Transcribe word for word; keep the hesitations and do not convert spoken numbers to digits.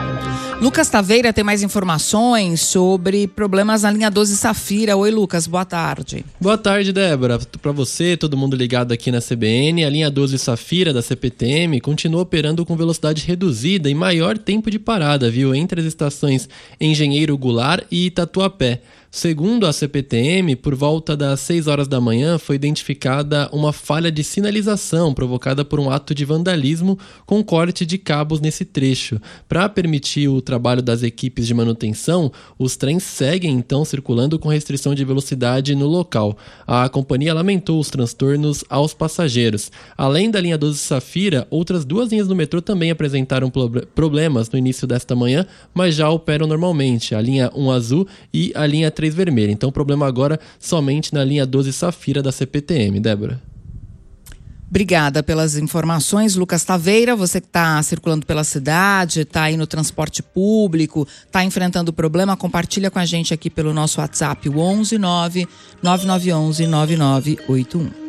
Lucas Taveira tem mais informações sobre problemas na linha doze Safira. Oi, Lucas, boa tarde. Boa tarde, Débora. Para você, todo mundo ligado aqui na C B N, a linha doze Safira da C P T M continua operando com velocidade reduzida e maior tempo de parada, viu? Entre as estações Engenheiro Goulart e Tatuapé. Segundo a C P T M, por volta das seis horas da manhã foi identificada uma falha de sinalização provocada por um ato de vandalismo com corte de cabos nesse trecho. Para permitir o trabalho das equipes de manutenção, os trens seguem então circulando com restrição de velocidade no local. A companhia lamentou os transtornos aos passageiros. Além da linha doze Safira, outras duas linhas do metrô também apresentaram problemas no início desta manhã, mas já operam normalmente, a linha um Azul e a linha três Vermelha. Então o problema agora somente na linha doze Safira da C P T M. Débora. Obrigada pelas informações, Lucas Taveira. Você que está circulando pela cidade, está aí no transporte público, está enfrentando problema, compartilha com a gente aqui pelo nosso WhatsApp, o onze nove nove nove um um nove nove oito um.